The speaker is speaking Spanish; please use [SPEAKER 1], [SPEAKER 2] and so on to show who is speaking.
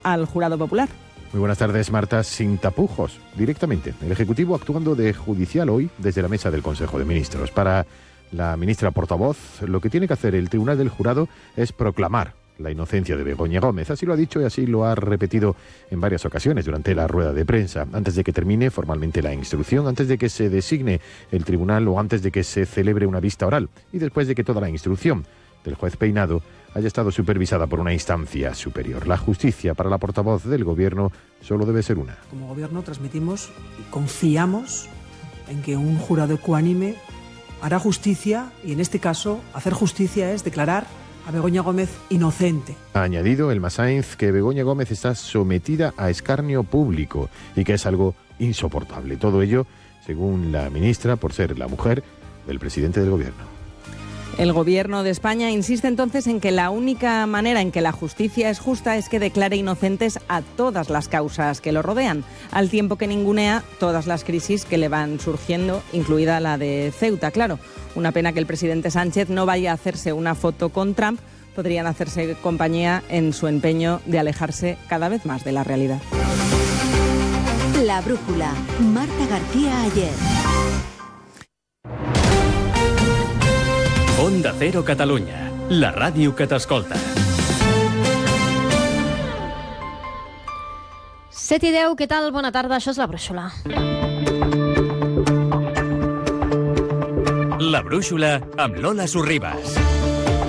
[SPEAKER 1] al jurado popular.
[SPEAKER 2] Muy buenas tardes, Marta. Sin tapujos, directamente. El Ejecutivo actuando de judicial hoy desde la mesa del Consejo de Ministros. Para la ministra portavoz, lo que tiene que hacer el Tribunal del Jurado es proclamar la inocencia de Begoña Gómez. Así lo ha dicho y así lo ha repetido en varias ocasiones durante la rueda de prensa. Antes de que termine formalmente la instrucción, antes de que se designe el tribunal o antes de que se celebre una vista oral y después de que toda la instrucción del juez Peinado haya estado supervisada por una instancia superior. La justicia para la portavoz del Gobierno solo debe ser una.
[SPEAKER 3] Como Gobierno transmitimos y confiamos en que un jurado ecuánime hará justicia y en este caso hacer justicia es declarar a Begoña Gómez inocente.
[SPEAKER 2] Ha añadido Elma Sainz que Begoña Gómez está sometida a escarnio público y que es algo insoportable. Todo ello, según la ministra, por ser la mujer del presidente del Gobierno.
[SPEAKER 1] El Gobierno de España insiste entonces en que la única manera en que la justicia es justa es que declare inocentes a todas las causas que lo rodean, al tiempo que ningunea todas las crisis que le van surgiendo, incluida la de Ceuta. Claro, una pena que el presidente Sánchez no vaya a hacerse una foto con Trump. Podrían hacerse compañía en su empeño de alejarse cada vez más de la realidad.
[SPEAKER 4] La brújula. Marta García Ayer.
[SPEAKER 5] Onda Cero Catalunya, la ràdio que t'escolta.
[SPEAKER 6] 7:10, què tal? Bona tarda, això és La Brúixola.
[SPEAKER 5] La Brúixola amb Lola Sorribas.